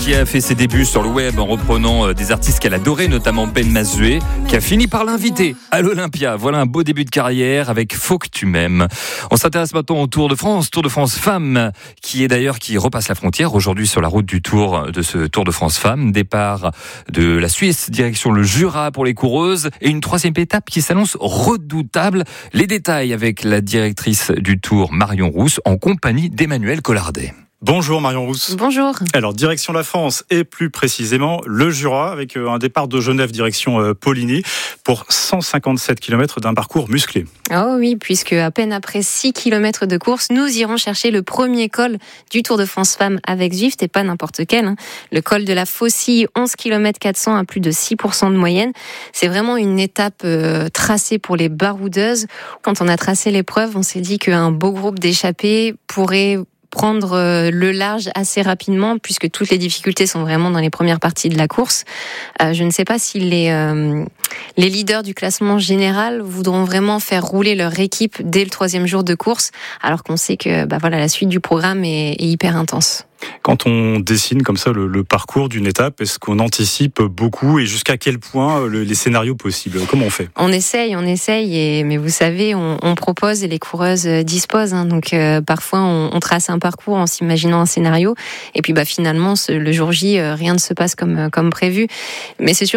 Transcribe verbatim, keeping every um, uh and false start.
qui a fait ses débuts sur le web en reprenant des artistes qu'elle adorait, notamment Ben Mazué, qui a fini par l'inviter à l'Olympia. Voilà un beau début de carrière avec Faut que tu m'aimes. On s'intéresse maintenant au Tour de France, Tour de France Femmes, qui est d'ailleurs qui repasse la frontière aujourd'hui sur la route du Tour de ce Tour de France Femmes. Départ de la Suisse, direction le Jura pour les coureuses et une troisième étape qui s'annonce redoutable. Les détails avec la directrice du Tour, Marion Rousse, en compagnie d'Emmanuel Collardet. Bonjour Marion Rousse. Bonjour. Alors direction la France et plus précisément le Jura avec un départ de Genève direction Poligny pour cent cinquante-sept kilomètres d'un parcours musclé. Oh oui, puisque à peine après six kilomètres de course, nous irons chercher le premier col du Tour de France Femmes avec Zwift et pas n'importe quel. Hein. Le col de la Faucille, onze kilomètres quatre cents à plus de six pour cent de moyenne. C'est vraiment une étape euh, tracée pour les baroudeuses. Quand on a tracé l'épreuve, on s'est dit qu'un beau groupe d'échappées pourrait prendre le large assez rapidement puisque toutes les difficultés sont vraiment dans les premières parties de la course. Euh, je ne sais pas si les, euh, les leaders du classement général voudront vraiment faire rouler leur équipe dès le troisième jour de course, alors qu'on sait que bah voilà, la suite du programme est, est hyper intense. Quand on dessine comme ça le, le parcours d'une étape, est-ce qu'on anticipe beaucoup et jusqu'à quel point le, les scénarios possibles? Comment on fait? On essaye, on essaye, et, mais vous savez, on, on propose et les coureuses disposent. Hein, donc euh, parfois on, on trace un parcours en s'imaginant un scénario, et puis bah finalement ce, le jour J, euh, rien ne se passe comme comme prévu. Mais c'est sûr